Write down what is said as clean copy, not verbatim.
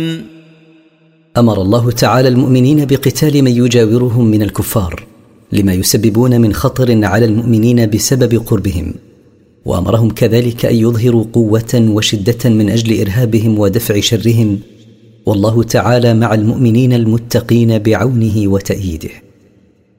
أمر الله تعالى المؤمنين بقتال من يجاورهم من الكفار لما يسببون من خطر على المؤمنين بسبب قربهم، وأمرهم كذلك أن يظهروا قوة وشدة من أجل إرهابهم ودفع شرهم، والله تعالى مع المؤمنين المتقين بعونه وتأييده.